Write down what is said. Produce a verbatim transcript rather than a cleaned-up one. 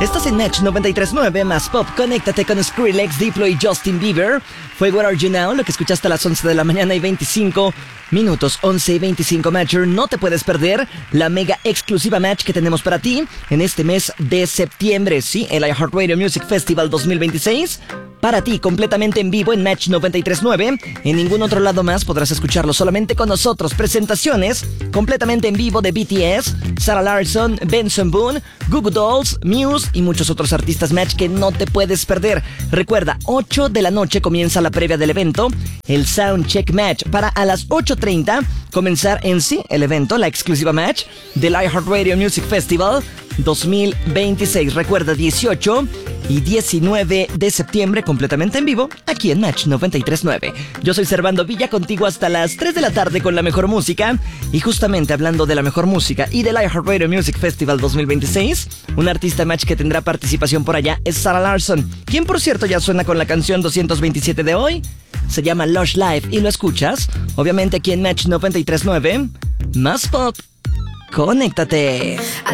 Estás en Match noventa y tres punto nueve más Pop. Conéctate con Skrillex, Diplo y Justin Bieber. Fue What Are You Now, lo que escuchaste a las once de la mañana y veinticinco minutos. once y veinticinco, Matcher. No te puedes perder la mega exclusiva Match que tenemos para ti en este mes de septiembre. Sí, el iHeartRadio Music Festival dos mil veintiséis. Para ti, completamente en vivo en Match noventa y tres punto nueve. En ningún otro lado más podrás escucharlo, solamente con nosotros. Presentaciones completamente en vivo de B T S, Sarah Larsson, Benson Boone, Goo Goo Dolls, Muse y muchos otros artistas Match que no te puedes perder. Recuerda, ocho de la noche comienza la previa del evento, el Soundcheck Match, para a las ocho treinta comenzar en sí el evento, la exclusiva Match del iHeartRadio Music Festival dos mil veintiséis. Recuerda, dieciocho y diecinueve de septiembre, completamente en vivo, aquí en Match noventa y tres punto nueve. Yo soy Servando Villa, contigo hasta las tres de la tarde con la mejor música. Y justamente hablando de la mejor música y del iHeartRadio Music Festival dos mil veintiséis, un artista Match que tendrá participación por allá es Sarah Larsson, quien por cierto ya suena con la canción doscientos veintisiete de hoy. Se llama Lush Life y lo escuchas, obviamente, aquí en Match noventa y tres punto nueve. Más Pop. Conéctate.